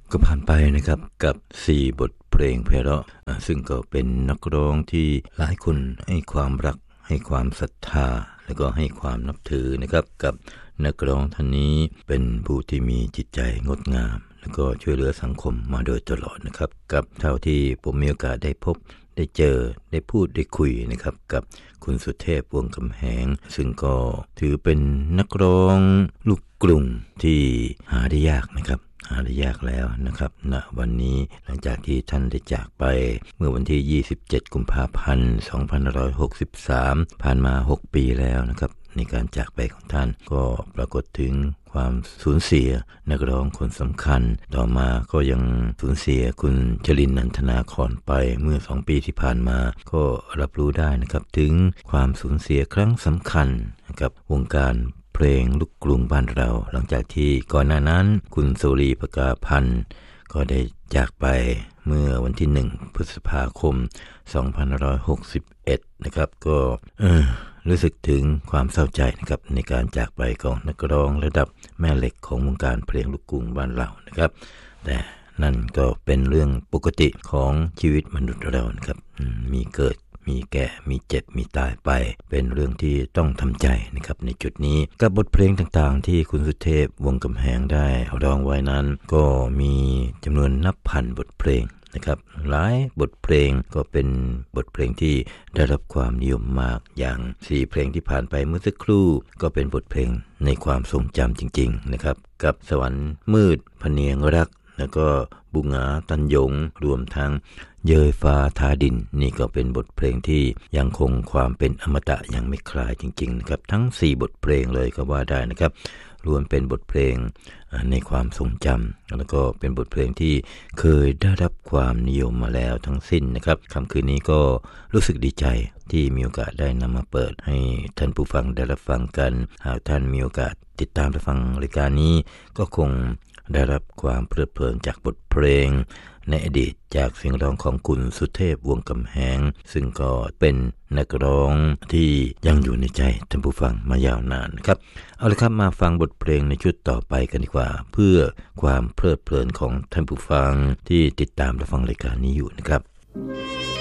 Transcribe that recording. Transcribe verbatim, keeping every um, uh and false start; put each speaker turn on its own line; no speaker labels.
ก็ผ่านไปนะครับกับสี่บทเพลงไพเราะซึ่งก็เป็นนักร้องที่หลายคนให้ความรักให้ความศรัทธาแล้วก็ให้ความนับถือนะครับกับนักร้องท่านนี้เป็นผู้ที่มีจิตใจงดงามแล้วก็ช่วยเหลือสังคมมาโดยตลอดนะครับกับเท่าที่ผมมีโอกาสได้พบได้เจอได้พูดได้คุยนะครับกับคุณสุเทพวงศ์กำแหงซึ่งก็ถือเป็นนักร้องลูกกรุงที่หาได้ยากนะครับหาได้ยากแล้วนะครับณวันนี้หลังจากที่ท่านได้จากไปเมื่อวันที่ยี่สิบเจ็ดกุมภาพันธ์สองพันห้าร้อยหกสิบสามผ่านมาหกปีแล้วนะครับในการจากไปของท่านก็ปรากฏถึงความสูญเสียนักร้องคนสำคัญต่อมาก็ยังสูญเสียคุณจรินทร์ นันทนาครไปเมื่อสองปีที่ผ่านมาก็รับรู้ได้นะครับถึงความสูญเสียครั้งสำคัญกับวงการเพลงลูกกรุงบ้านเราหลังจากที่ก่อนหน้านั้นคุณโสรีภกาพันธ์ก็ได้จากไปเมื่อวันที่หนึ่งพฤษภาคมสองพันห้าร้อยหกสิบเอ็ดนะครับก็เออรู้สึกถึงความเศร้าใจนะครับในการจากไปของนักร้องระดับแม่เหล็กของวงการเพลงลูกกรุงบ้านเรานะครับแต่นั่นก็เป็นเรื่องปกติของชีวิตมนุษย์เรานะครับมีเกิดมีแก่มีเจ็บมีตายไปเป็นเรื่องที่ต้องทำใจนะครับในจุดนี้กับบทเพลงต่างๆที่คุณสุเทพวงศ์กำแหงได้ร้องไว้นั้นก็มีจำนวนนับพันบทเพลงนะครับหลายบทเพลงก็เป็นบทเพลงที่ได้รับความนิยมมากอย่างสี่เพลงที่ผ่านไปเมื่อสักครู่ก็เป็นบทเพลงในความทรงจำจริงๆนะครับกับสวรรค์มืดพเนียงรักแล้วก็บุงาตันยงรวมทั้งเยยฟ้าทาดินนี่ก็เป็นบทเพลงที่ยังคงความเป็นอมตะยังไม่คลายจริงๆนะครับทั้งสี่บทเพลงเลยก็ว่าได้นะครับรวมเป็นบทเพลงในความทรงจำแล้วก็เป็นบทเพลงที่เคยได้รับความนิยมมาแล้วทั้งสิ้นนะครับค่ำคืนนี้ก็รู้สึกดีใจที่มีโอกาสได้นำมาเปิดให้ท่านผู้ฟังได้รับฟังกันหากท่านมีโอกาสติดตามรับฟังรายการนี้ก็คงได้รับความเพลิดเพลินจากบทเพลงในอดีตจากเสียงร้องของคุณสุเทพวงศ์กำแหงซึ่งก็เป็นนักร้องที่ยังอยู่ในใจท่านผู้ฟังมายาวนานครับเอาละครับมาฟังบทเพลงในชุดต่อไปกันดีกว่าเพื่อความเพลิดเพลินของท่านผู้ฟังที่ติดตามรับฟังรายการนี้อยู่นะครับ